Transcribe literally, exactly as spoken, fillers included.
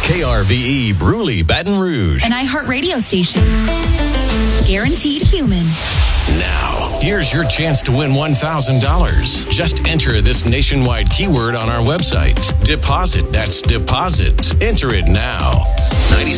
K R V E Bruley, Baton Rouge. An iHeart radio station. Guaranteed human. Now, here's your chance to win one thousand dollars. Just enter this nationwide keyword on our website. Deposit. That's deposit. Enter it now.